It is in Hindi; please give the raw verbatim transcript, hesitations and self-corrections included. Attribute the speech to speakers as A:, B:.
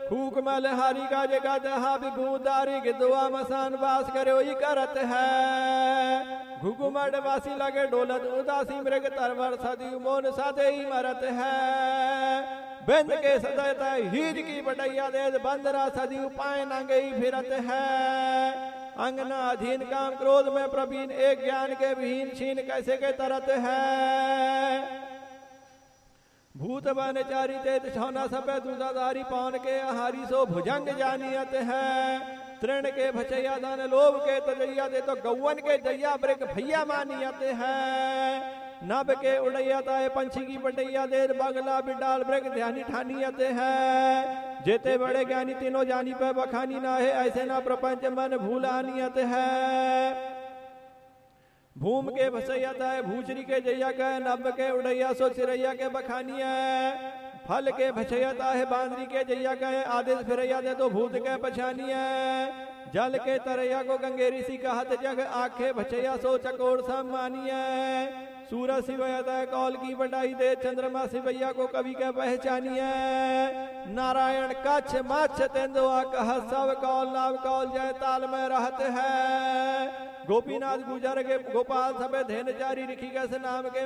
A: फूक मल हारी का जगा दहा विभूदारी गिदुआ मसान वास करे वही करत है। घुघुमड़ वासी लगे डोलत उदासी मृग तरवर सदी मोन साधे ही मरत है। बिंद के सदयता हीज की बटैया दे बंदरा सदी पाए नांगे ही फिरत है। अंगना अधीन काम क्रोध में प्रवीण एक ज्ञान के विहीन छीन कैसे के तरत है। भूत बन चारी तेज छौना सबे दूधाधारी पान के आहारी सो भुजंग जानियत है। तृण के भचैया दान लोभ के तजैया दे तो गौवन के जैया ब्रिक भैया मानियत है। नभ के उड़ैया ताए पंछी की बटैया दे बगला बिडाल ब्रिक ध्यानी ठानियत है। जेते बड़े ज्ञानी तीनों जानी पे बखानी ना है ऐसे ना प्रपंच मन भूलानियत है। भूम के भसैया ताए भूचरी के जैया कह नभ के उड़ैया सो चिरैया के बखानी है। फल के भचैया है बांदरी के जैया कहे आदेश फिरैया दे तो भूत के पछानी है। जल के तरैया को गंगेरी सी कहत जग आखे भचैया सो चकोर सम्मानी है। सूरज शिवयता है कौल की बटाई दे चंद्रमा शिवैया को कवि के पहचानी है। नारायण कच्छ मच्छ तेंदुआ कह सब कौल नाव कौल जय ताल में रहते है। गोपीनाथ गुजर के गोपाल सबे धेन जारी रिखी कैसे नाम के